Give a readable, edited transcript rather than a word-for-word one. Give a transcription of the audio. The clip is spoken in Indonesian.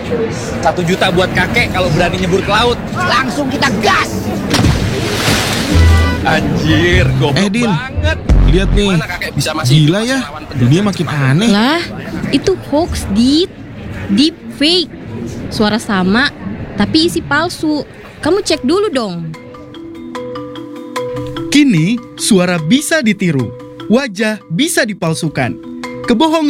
1 juta buat kakek kalau berani nyebur ke laut. Langsung kita gas. Anjir, goblok Din, banget. lihat nih. Gimana kakek bisa masih Gila ya, lawan penjajah? dunia makin aneh. Lah, itu hoax, deep fake. Suara sama, tapi isi palsu. Kamu cek dulu dong. Kini, suara bisa ditiru, wajah bisa dipalsukan. Kebohongan